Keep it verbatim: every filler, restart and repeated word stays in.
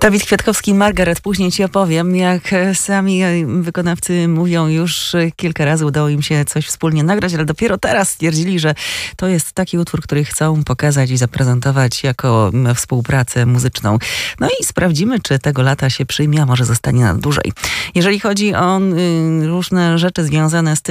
Dawid Kwiatkowski i Margaret. Później ci opowiem, jak sami wykonawcy mówią, już kilka razy udało im się coś wspólnie nagrać, ale dopiero teraz stwierdzili, że to jest taki utwór, który chcą pokazać i zaprezentować jako współpracę muzyczną. No i sprawdzimy, czy tego lata się przyjmie, a może zostanie na dłużej. Jeżeli chodzi o różne rzeczy związane z tym,